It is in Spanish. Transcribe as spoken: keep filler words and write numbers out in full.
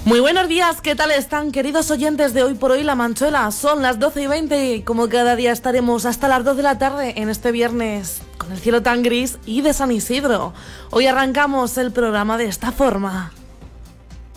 Muy buenos días, ¿qué tal están, queridos oyentes de Hoy por Hoy La Manchuela? Son las doce y veinte y como cada día estaremos hasta las dos de la tarde en este viernes con el cielo tan gris y de San Isidro. Hoy arrancamos el programa de esta forma.